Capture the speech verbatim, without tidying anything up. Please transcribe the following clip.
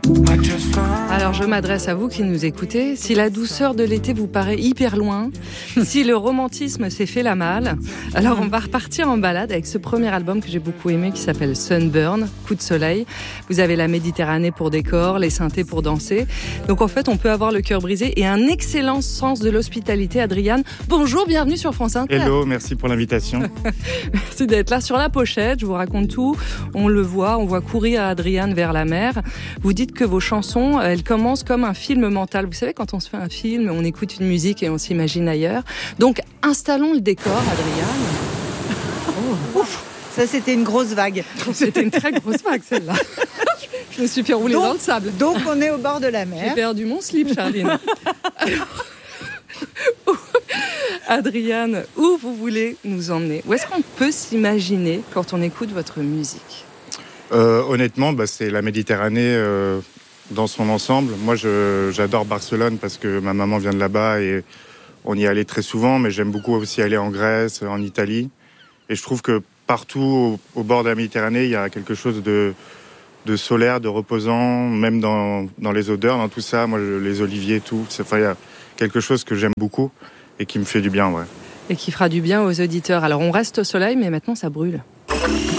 Alors je m'adresse à vous qui nous écoutez. Si la douceur de l'été vous paraît hyper loin, si le romantisme s'est fait la malle, alors on va repartir en balade avec ce premier album que j'ai beaucoup aimé qui s'appelle Sunburn, Coup de soleil. Vous avez la Méditerranée pour décor, les synthés pour danser. Donc en fait on peut avoir le cœur brisé et un excellent sens de l'hospitalité. Adriane, bonjour, bienvenue sur France Inter. Hello, merci pour l'invitation. Merci d'être là. Sur la pochette, je vous raconte tout. On le voit, on voit courir Adriane vers la mer. Vous dites que vos chansons, elles commencent comme un film mental. Vous savez, quand on se fait un film, on écoute une musique et on s'imagine ailleurs. Donc, installons le décor, Adriane. Oh. Ouf, ça c'était une grosse vague. C'était une très grosse vague, celle-là. Je me suis fait rouler donc, dans le sable. Donc, on est au bord de la mer. J'ai perdu mon slip, Charline. Alors, Adriane, où vous voulez nous emmener? Où est-ce qu'on peut s'imaginer quand on écoute votre musique? euh, Honnêtement, bah, c'est la Méditerranée euh, dans son ensemble. Moi, je, j'adore Barcelone parce que ma maman vient de là-bas et on y allait très souvent, mais j'aime beaucoup aussi aller en Grèce, en Italie. Et je trouve que partout au, au bord de la Méditerranée, il y a quelque chose de, de solaire, de reposant, même dans, dans les odeurs, dans tout ça. Moi, je, les oliviers, tout. C'est, enfin, il y a quelque chose que j'aime beaucoup et qui me fait du bien, ouais. Et qui fera du bien aux auditeurs. Alors, on reste au soleil, mais maintenant, ça brûle.